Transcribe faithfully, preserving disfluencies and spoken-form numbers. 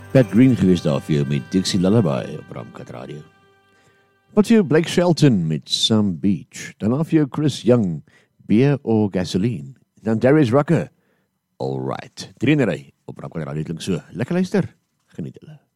Pat Green geweest daar vir jou met Dixie Lullaby op Ramkat Radio. Wat vir jou Blake Shelton met Some Beach. Daarna vir jou Chris Young, Beer or Gasoline. Dan Darius Rucker, All Right. Drie in 'n ry op Ramkat Radio klink so. Lekker luister, geniet hulle.